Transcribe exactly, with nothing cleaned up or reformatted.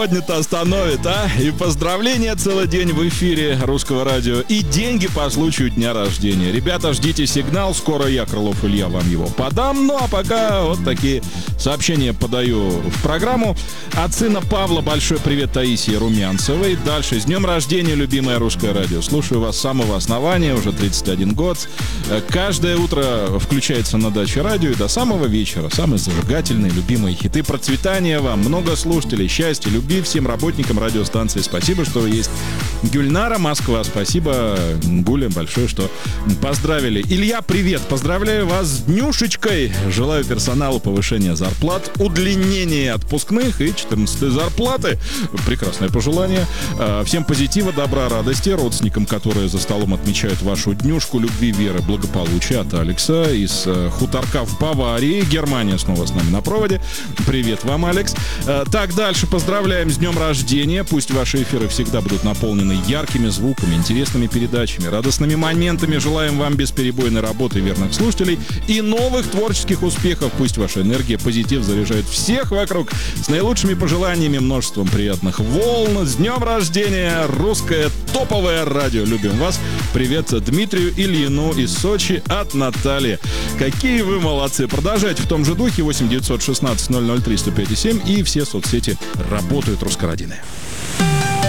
Сегодня-то остановит, а? И поздравления целый день в эфире Русского радио. И деньги по случаю дня рождения. Ребята, ждите сигнал. Скоро я, Крылов Илья, вам его подам. Ну, а пока вот такие сообщения подаю в программу. От сына Павла большой привет Таисии Румянцевой. Дальше. С днем рождения, любимое Русское радио. Слушаю вас с самого основания, уже тридцать один год. Каждое утро включается на даче радио и до самого вечера. Самые зажигательные, любимые хиты. Процветания вам. Много слушателей, счастья, любви всем работникам радиостанции. Спасибо, что есть. Гюльнара, Москва. Спасибо, Гуля, большое, что поздравили. Илья, привет. Поздравляю вас с днюшечкой. Желаю персоналу повышения зарплат, удлинения отпускных и четырнадцатой зарплаты. Прекрасное пожелание. Всем позитива, добра, радости. Родственникам, которые за столом отмечают вашу днюшку, любви, веры, благополучия. От Алекса из хуторка в Баварии. Германия снова с нами на проводе. Привет вам, Алекс. Так, дальше. Поздравляем с днем рождения. Пусть ваши эфиры всегда будут наполнены яркими звуками, интересными передачами, радостными моментами. Желаем вам бесперебойной работы, верных слушателей и новых творческих успехов. Пусть ваша энергия, позитив заряжает всех вокруг. С наилучшими пожеланиями, множеством приятных волн. С днем рождения, русское топовое радио. Любим вас. Привет Дмитрию Ильину из Сочи от Натальи. Какие вы молодцы. Продолжайте в том же духе. восемь девятьсот шестнадцать ноль ноль три сто пять семь и все соцсети работают русскородийные.